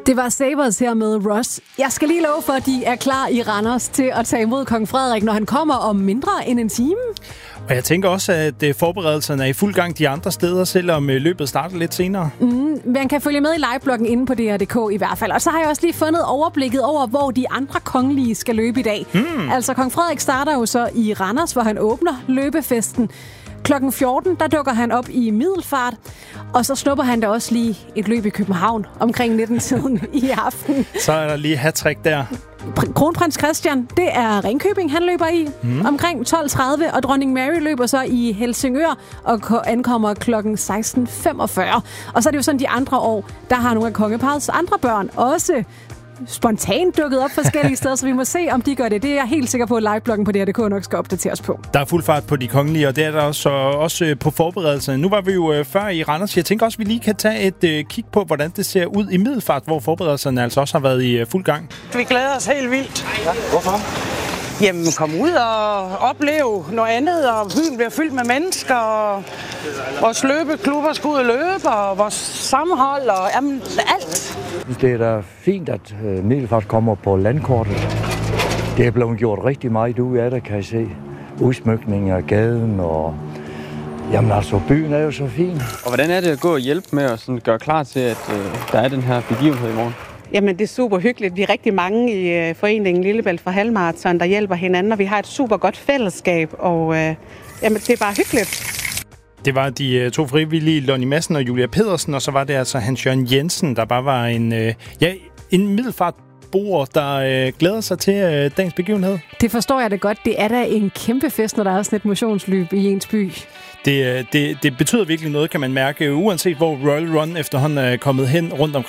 Det var Sabres her med Ross. Jeg skal lige love for, at de er klar i Randers til at tage imod kong Frederik, når han kommer om mindre end en time. Og jeg tænker også, at forberedelserne er i fuld gang de andre steder, selvom løbet starter lidt senere. Man kan følge med i livebloggen inde på DR.dk i hvert fald. Og så har jeg også lige fundet overblikket over, hvor de andre kongelige skal løbe i dag. Altså, kong Frederik starter jo så i Randers, hvor han åbner løbefesten. Klokken 14, der dukker han op i Middelfart, og så snupper han da også lige et løb i København omkring 19-tiden i aften. Så er der lige hat-trick der. Kronprins Christian, det er Ringkøbing, han løber i omkring 12.30, og dronning Mary løber så i Helsingør og ankommer klokken 16.45. Og så er det jo sådan, de andre år, der har nogle af kongeparets andre børn også spontant dukket op forskellige steder, så vi må se, om de gør det. Det er jeg helt sikker på, at livebloggen på DR.dk nok skal opdateres på. Der er fuld fart på de kongelige, og det er der også på forberedelserne. Nu var vi jo før i Randers. Jeg tænker også, at vi lige kan tage et kig på, hvordan det ser ud i Middelfart, hvor forberedelserne altså også har været i fuld gang. Vi glæder os helt vildt. Ja, hvorfor? Jamen, kom ud og opleve noget andet, og byen bliver fyldt med mennesker, og vores løbeklubber skal ud og løbe, og vores sammenhold, og jamen, alt. Det er da fint, at Middelfart kommer på landkortet. Det er blevet gjort rigtig meget ud af det, kan I se. Udsmykning af gaden, og jamen altså, byen er jo så fin. Og hvordan er det at gå og hjælpe med at sådan gøre klar til, at der er den her begivenhed i morgen? Jamen, det er super hyggeligt. Vi er rigtig mange i foreningen Lillebælt for Halvmarathon, der hjælper hinanden, og vi har et super godt fællesskab, og jamen, det er bare hyggeligt. Det var de to frivillige, Lonnie Madsen og Julia Pedersen, og så var det altså Hans Jørgen Jensen, der bare var en Middelfartboer, der glæder sig til dagens begivenhed. Det forstår jeg da godt. Det er da en kæmpe fest, når der er sådan et motionsløb i ens by. Det betyder virkelig noget, kan man mærke, uanset hvor Royal Run efterhånden er kommet hen rundt omkring